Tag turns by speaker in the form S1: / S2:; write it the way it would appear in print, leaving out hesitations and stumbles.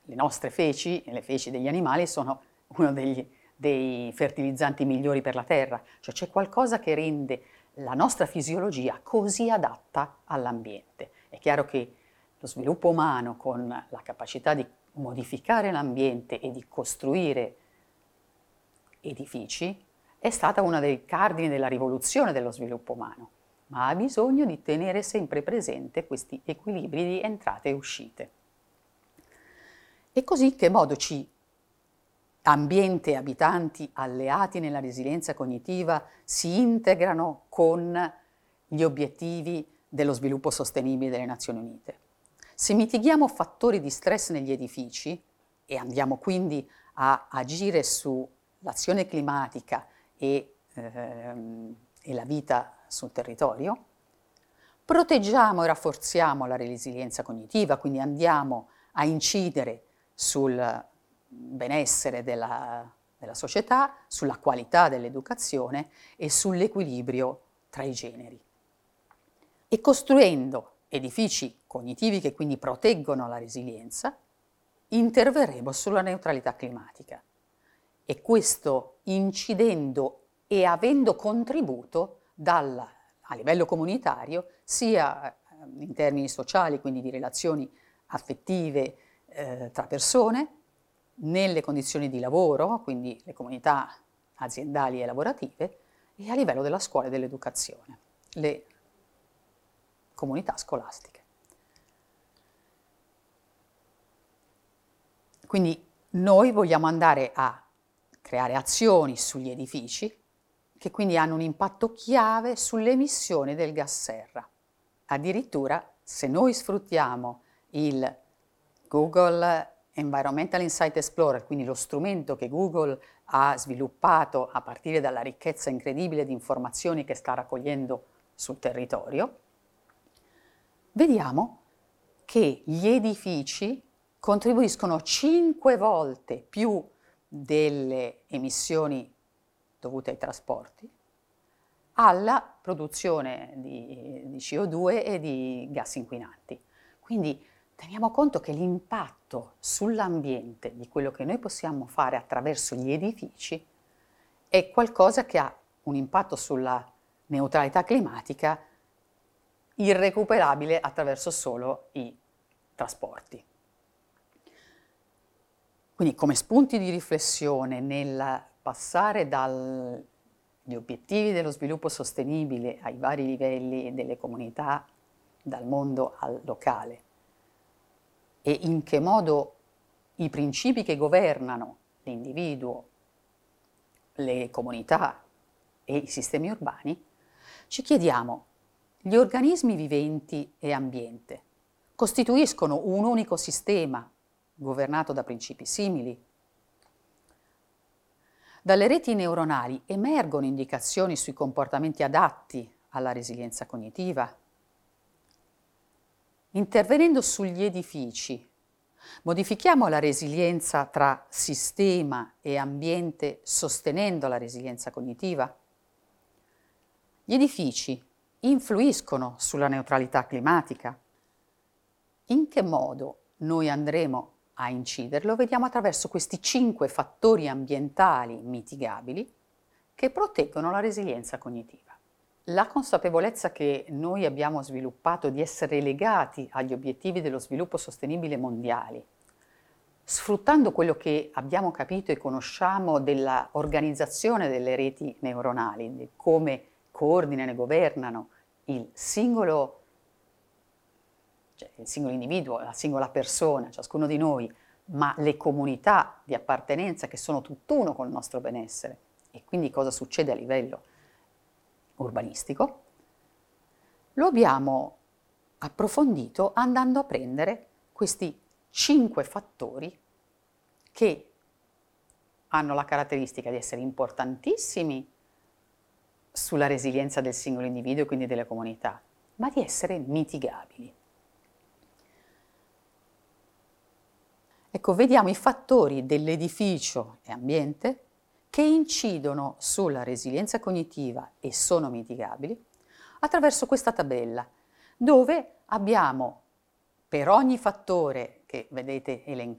S1: le nostre feci e le feci degli animali sono uno dei fertilizzanti migliori per la terra, cioè c'è qualcosa che rende la nostra fisiologia così adatta all'ambiente. È chiaro che lo sviluppo umano, con la capacità di modificare l'ambiente e di costruire edifici, è stata una dei cardini della rivoluzione dello sviluppo umano, ma ha bisogno di tenere sempre presente questi equilibri di entrate e uscite. E così in che modo ambiente e abitanti alleati nella resilienza cognitiva si integrano con gli obiettivi dello sviluppo sostenibile delle Nazioni Unite? Se mitighiamo fattori di stress negli edifici e andiamo quindi a agire sull'azione climatica e la vita sul territorio, proteggiamo e rafforziamo la resilienza cognitiva, quindi andiamo a incidere sul benessere della società, sulla qualità dell'educazione e sull'equilibrio tra i generi. E costruendo edifici cognitivi che quindi proteggono la resilienza, interverremo sulla neutralità climatica. E questo incidendo e avendo contributo a livello comunitario, sia in termini sociali, quindi di relazioni affettive tra persone, nelle condizioni di lavoro, quindi le comunità aziendali e lavorative, e a livello della scuola e dell'educazione, le comunità scolastiche. Quindi noi vogliamo andare a creare azioni sugli edifici che quindi hanno un impatto chiave sull'emissione del gas serra. Addirittura, se noi sfruttiamo il Google Environmental Insight Explorer, quindi lo strumento che Google ha sviluppato a partire dalla ricchezza incredibile di informazioni che sta raccogliendo sul territorio, vediamo che gli edifici contribuiscono 5 volte più delle emissioni dovute ai trasporti alla produzione di CO2 e di gas inquinanti. Quindi teniamo conto che l'impatto sull'ambiente di quello che noi possiamo fare attraverso gli edifici è qualcosa che ha un impatto sulla neutralità climatica irrecuperabile attraverso solo i trasporti. Quindi come spunti di riflessione nel passare dagli obiettivi dello sviluppo sostenibile ai vari livelli delle comunità, dal mondo al locale, e in che modo i principi che governano l'individuo, le comunità e i sistemi urbani, ci chiediamo: gli organismi viventi e ambiente costituiscono un unico sistema governato da principi simili? Dalle reti neuronali emergono indicazioni sui comportamenti adatti alla resilienza cognitiva? Intervenendo sugli edifici, modifichiamo la resilienza tra sistema e ambiente sostenendo la resilienza cognitiva? Gli edifici influiscono sulla neutralità climatica? In che modo noi andremo a inciderlo? Vediamo attraverso questi 5 fattori ambientali mitigabili che proteggono la resilienza cognitiva. La consapevolezza che noi abbiamo sviluppato di essere legati agli obiettivi dello sviluppo sostenibile mondiali, sfruttando quello che abbiamo capito e conosciamo dell'organizzazione delle reti neuronali, di come coordinano e governano il singolo individuo, la singola persona, ciascuno di noi, ma le comunità di appartenenza che sono tutt'uno col nostro benessere, e quindi cosa succede a livello urbanistico, lo abbiamo approfondito andando a prendere questi 5 fattori che hanno la caratteristica di essere importantissimi sulla resilienza del singolo individuo e quindi delle comunità, ma di essere mitigabili. Ecco, vediamo i fattori dell'edificio e ambiente che incidono sulla resilienza cognitiva e sono mitigabili attraverso questa tabella, dove abbiamo per ogni fattore che vedete elencato